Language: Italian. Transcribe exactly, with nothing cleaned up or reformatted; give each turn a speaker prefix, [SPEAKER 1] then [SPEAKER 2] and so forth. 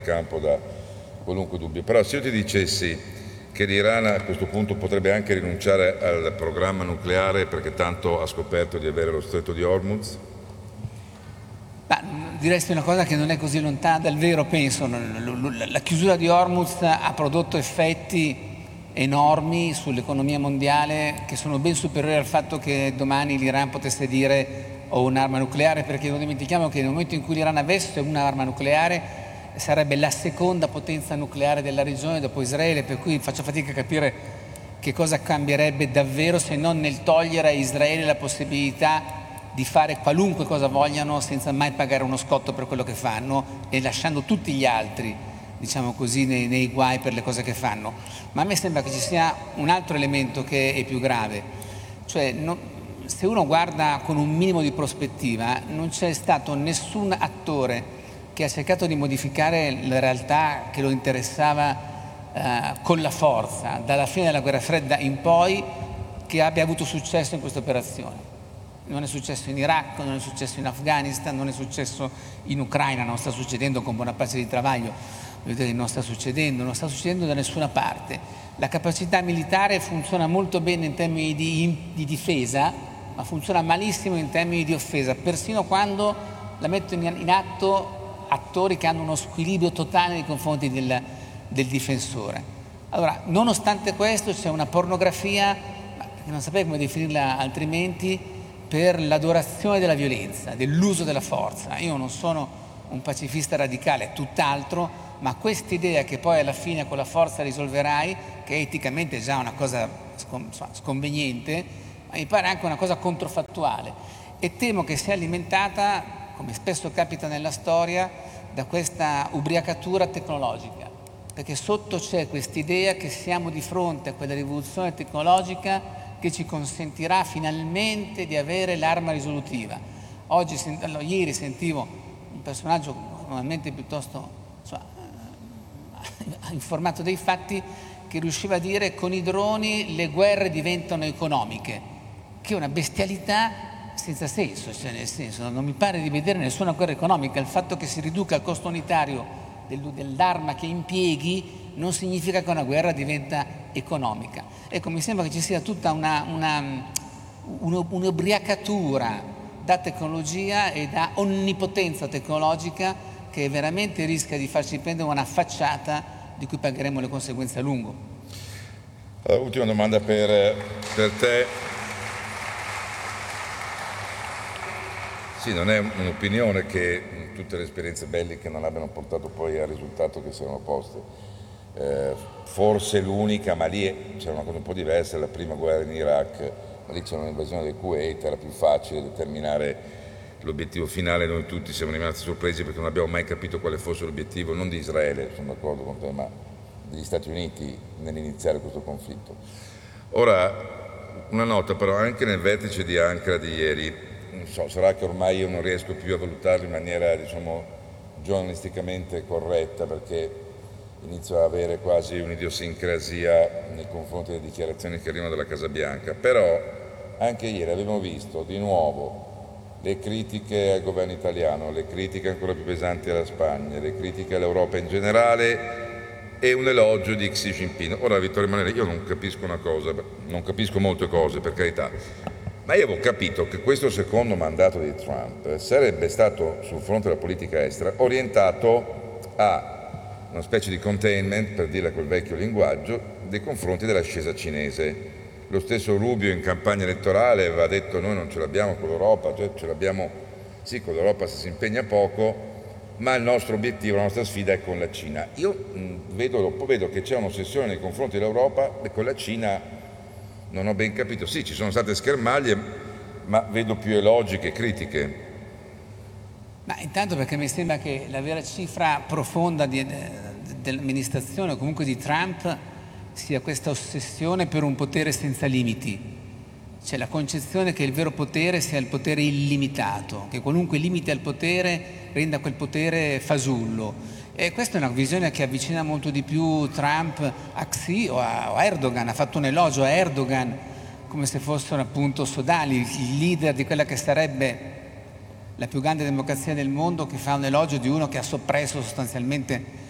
[SPEAKER 1] campo da qualunque dubbio. Però se io ti dicessi che l'Iran a questo punto potrebbe anche rinunciare al programma nucleare perché tanto ha scoperto di avere lo stretto di Hormuz?
[SPEAKER 2] Ma diresti una cosa che non è così lontana dal vero, penso. La chiusura di Hormuz ha prodotto effetti enormi sull'economia mondiale che sono ben superiori al fatto che domani l'Iran potesse dire ho un'arma nucleare, perché non dimentichiamo che nel momento in cui l'Iran avesse un'arma nucleare sarebbe la seconda potenza nucleare della regione dopo Israele, per cui faccio fatica a capire che cosa cambierebbe davvero se non nel togliere a Israele la possibilità di fare qualunque cosa vogliano senza mai pagare uno scotto per quello che fanno e lasciando tutti gli altri, diciamo così, nei, nei guai per le cose che fanno. Ma a me sembra che ci sia un altro elemento che è più grave, cioè non, se uno guarda con un minimo di prospettiva, non c'è stato nessun attore che ha cercato di modificare la realtà che lo interessava eh, con la forza, dalla fine della guerra fredda in poi, che abbia avuto successo in questa operazione. Non è successo in Iraq, non è successo in Afghanistan, non è successo in Ucraina, non sta succedendo con buona pace di Travaglio, non sta succedendo, non sta succedendo da nessuna parte. La capacità militare funziona molto bene in termini di, di difesa, ma funziona malissimo in termini di offesa, persino quando la mettono in, in atto attori che hanno uno squilibrio totale nei confronti del, del difensore. Allora, nonostante questo c'è una pornografia, che non saprei come definirla altrimenti, per l'adorazione della violenza, dell'uso della forza. Io non sono un pacifista radicale, tutt'altro, ma quest'idea che poi alla fine con la forza risolverai, che eticamente è già una cosa sconveniente, ma mi pare anche una cosa controfattuale, e temo che sia alimentata, come spesso capita nella storia, da questa ubriacatura tecnologica, perché sotto c'è quest'idea che siamo di fronte a quella rivoluzione tecnologica che ci consentirà finalmente di avere l'arma risolutiva. Oggi, allora, ieri sentivo un personaggio normalmente piuttosto insomma, informato dei fatti, che riusciva a dire che con i droni le guerre diventano economiche, che è una bestialità senza senso, cioè nel senso non mi pare di vedere nessuna guerra economica. Il fatto che si riduca il costo unitario del, dell'arma che impieghi non significa che una guerra diventa economica. Ecco, mi sembra che ci sia tutta una, una, un'ubriacatura da tecnologia e da onnipotenza tecnologica che veramente rischia di farci prendere una facciata di cui pagheremo le conseguenze a lungo.
[SPEAKER 1] Allora, ultima domanda per, per te. Sì, non è un'opinione che tutte le esperienze belliche non abbiano portato poi al risultato che si erano poste. Eh, forse l'unica, ma lì c'era una cosa un po' diversa, la prima guerra in Iraq, ma lì c'era un'invasione del Kuwait, era più facile determinare l'obiettivo finale. Noi tutti siamo rimasti sorpresi perché non abbiamo mai capito quale fosse l'obiettivo, non di Israele, sono d'accordo con te, ma degli Stati Uniti nell'iniziare questo conflitto. Ora, una nota però, anche nel vertice di Ankara di ieri, non so, sarà che ormai io non riesco più a valutarlo in maniera, diciamo, giornalisticamente corretta, perché inizio a avere quasi un'idiosincrasia nei confronti delle dichiarazioni che arrivano dalla Casa Bianca. Però anche ieri abbiamo visto di nuovo le critiche al governo italiano, le critiche ancora più pesanti alla Spagna, le critiche all'Europa in generale e un elogio di Xi Jinping. Ora, Vittorio Emanuele, io non capisco una cosa, non capisco molte cose, per carità, ma io avevo capito che questo secondo mandato di Trump sarebbe stato, sul fronte della politica estera, orientato a una specie di containment, per dirla col vecchio linguaggio, nei confronti dell'ascesa cinese. Lo stesso Rubio in campagna elettorale aveva detto noi non ce l'abbiamo con l'Europa, cioè ce l'abbiamo, sì, con l'Europa se si impegna poco, ma il nostro obiettivo, la nostra sfida è con la Cina. Io mh, vedo, vedo che c'è un'ossessione nei confronti dell'Europa e con la Cina non ho ben capito. Sì, ci sono state schermaglie, ma vedo più elogi che critiche.
[SPEAKER 2] Ma intanto perché mi sembra che la vera cifra profonda di, dell'amministrazione o comunque di Trump sia questa ossessione per un potere senza limiti. C'è la concezione che il vero potere sia il potere illimitato, che qualunque limite al potere renda quel potere fasullo. E questa è una visione che avvicina molto di più Trump a Xi o a, o a Erdogan. Ha fatto un elogio a Erdogan come se fossero appunto sodali, il leader di quella che sarebbe la più grande democrazia del mondo, che fa un elogio di uno che ha soppresso sostanzialmente